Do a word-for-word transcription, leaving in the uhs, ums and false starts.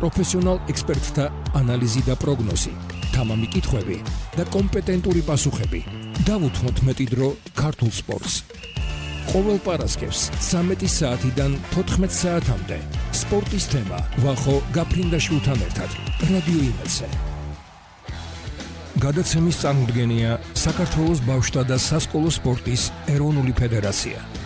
პროფესიონალ ექსპერტთა ანალიზი და პროგნოზი, თამამი კითხვები და კომპეტენტური პასუხები. დავუთმოთ მეტი დრო ქართულ სპორტს. ყოველ პარასკევს ცამეტი საათიდან თოთხმეტ საათამდე სპორტის თემა ვახო გაფრინდაშვილთან ერთად რადიო იმედზე. გადაცემის წარმოდგენია საქართველოს ბავშვთა და სასკოლო სპორტის ეროვნული ფედერაცია.